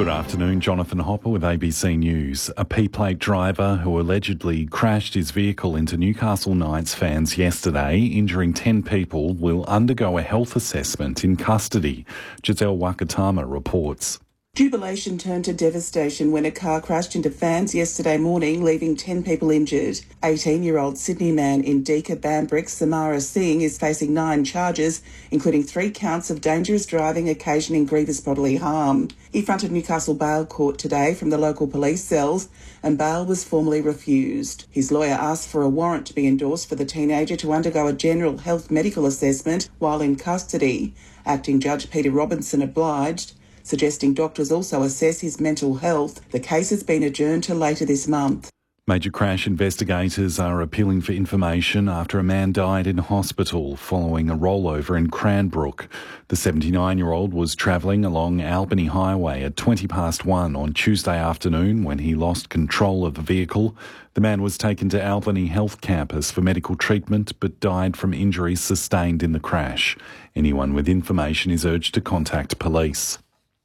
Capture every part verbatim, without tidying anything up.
Good afternoon, Jonathan Hopper with A B C News. A P-plate driver who allegedly crashed his vehicle into Newcastle Knights fans yesterday, injuring ten people, will undergo a health assessment in custody. Giselle Wakatama reports. Jubilation turned to devastation when a car crashed into fans yesterday morning, leaving ten people injured. eighteen-year-old Sydney man Indika Bambrick Samara Singh is facing nine charges, including three counts of dangerous driving occasioning grievous bodily harm. He fronted Newcastle Bail Court today from the local police cells, and bail was formally refused. His lawyer asked for a warrant to be endorsed for the teenager to undergo a general health medical assessment while in custody. Acting Judge Peter Robinson obliged, suggesting doctors also assess his mental health. The case has been adjourned to later this month. Major crash investigators are appealing for information after a man died in hospital following a rollover in Cranbrook. The seventy-nine-year-old was travelling along Albany Highway at twenty past one on Tuesday afternoon when he lost control of the vehicle. The man was taken to Albany Health Campus for medical treatment but died from injuries sustained in the crash. Anyone with information is urged to contact police.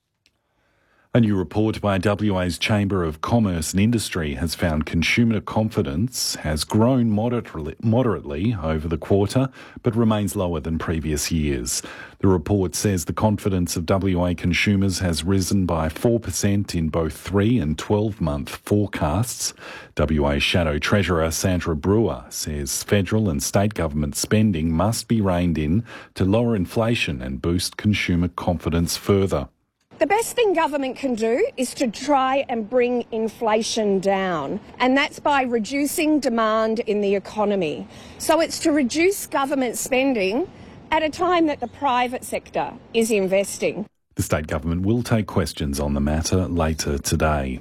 A new report by W A's Chamber of Commerce and Industry has found consumer confidence has grown moderately, moderately over the quarter, but remains lower than previous years. The report says the confidence of W A consumers has risen by four percent in both three and twelve-month forecasts. W A Shadow Treasurer Sandra Brewer says federal and state government spending must be reined in to lower inflation and boost consumer confidence further. The best thing government can do is to try and bring inflation down, and that's by reducing demand in the economy. So it's to reduce government spending at a time that the private sector is investing. The state government will take questions on the matter later today.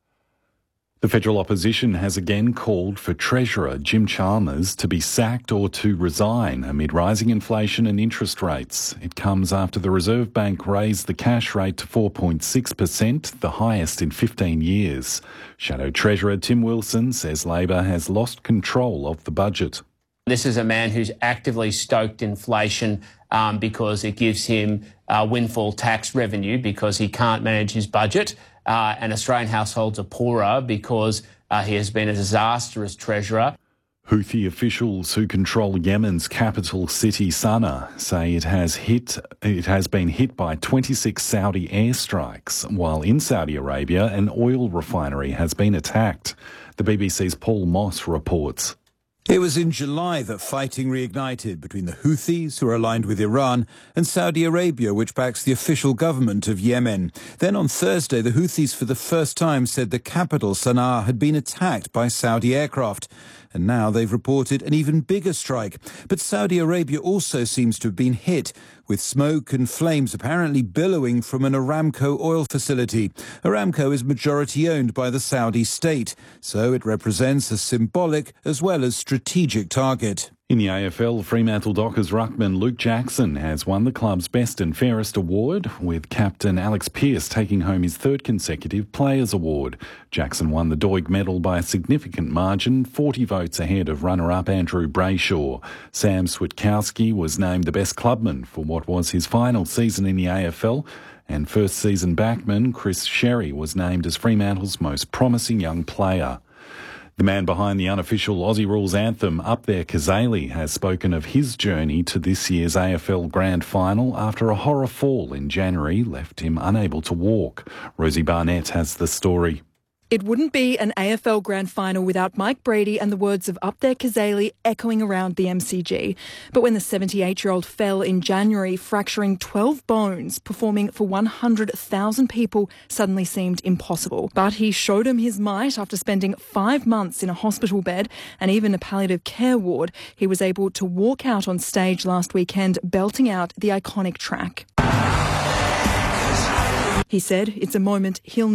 The federal opposition has again called for Treasurer Jim Chalmers to be sacked or to resign amid rising inflation and interest rates. It comes after the Reserve Bank raised the cash rate to four point six percent, the highest in fifteen years. Shadow Treasurer Tim Wilson says Labor has lost control of the budget. This is a man who's actively stoked inflation um, because it gives him uh, windfall tax revenue because he can't manage his budget. Uh, and Australian households are poorer because uh, he has been a disastrous treasurer. Houthi officials who control Yemen's capital city Sana'a say it has hit it has been hit by twenty-six Saudi airstrikes, while in Saudi Arabia an oil refinery has been attacked. The B B C's Paul Moss reports. It was in July that fighting reignited between the Houthis, who are aligned with Iran, and Saudi Arabia, which backs the official government of Yemen. Then on Thursday, the Houthis for the first time said the capital, Sana'a, had been attacked by Saudi aircraft. And now they've reported an even bigger strike. But Saudi Arabia also seems to have been hit, with smoke and flames apparently billowing from an Aramco oil facility. Aramco is majority owned by the Saudi state, so it represents a symbolic as well as strategic target. In the A F L, Fremantle Dockers ruckman Luke Jackson has won the club's Best and Fairest award, with captain Alex Pearce taking home his third consecutive Players Award. Jackson won the Doig medal by a significant margin, forty votes ahead of runner-up Andrew Brayshaw. Sam Switkowski was named the best clubman for what was his final season in the A F L, and first-season backman Chris Sherry was named as Fremantle's most promising young player. The man behind the unofficial Aussie Rules anthem, Up There Kazali, has spoken of his journey to this year's A F L Grand Final after a horror fall in January left him unable to walk. Rosie Barnett has the story. It wouldn't be an A F L Grand Final without Mike Brady and the words of Up There Kazali echoing around the M C G. But when the seventy-eight-year-old fell in January, fracturing twelve bones, performing for one hundred thousand people suddenly seemed impossible. But he showed him his might after spending five months in a hospital bed and even a palliative care ward. He was able to walk out on stage last weekend, belting out the iconic track. He said it's a moment he'll